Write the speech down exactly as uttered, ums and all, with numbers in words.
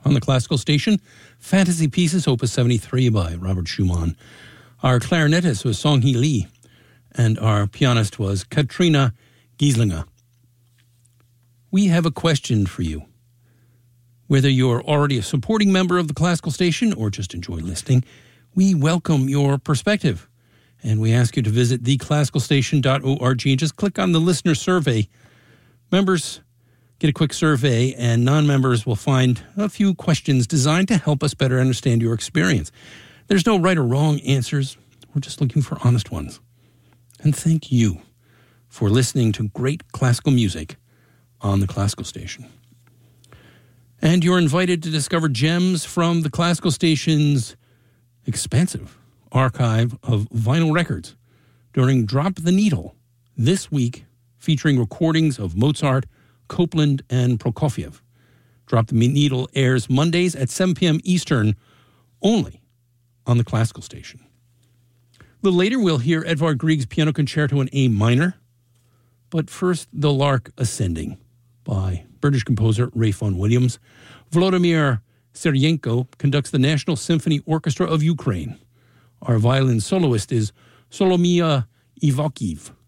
On the classical station, Fantasy Pieces, Opus seventy-three by Robert Schumann. Our clarinetist was Song Hee Lee, and our pianist was Katrina Gieslinger. We have a question for you. Whether you're already a supporting member of the classical station or just enjoy listening, we welcome your perspective. And we ask you to visit the classical station dot org and just click on the listener survey. Members get a quick survey, and non-members will find a few questions designed to help us better understand your experience. There's no right or wrong answers. We're just looking for honest ones. And thank you for listening to great classical music on the classical station. And you're invited to discover gems from the classical station's expansive archive of vinyl records during Drop the Needle this week, featuring recordings of Mozart, Copland, and Prokofiev. Drop the Needle airs Mondays at seven p.m. Eastern, only on the classical station. A little later, we'll hear Edvard Grieg's Piano Concerto in A minor. But first, The Lark Ascending by British composer Ralph Vaughan Williams. Volodymyr Seryenko conducts the National Symphony Orchestra of Ukraine. Our violin soloist is Solomia Ivakhiv.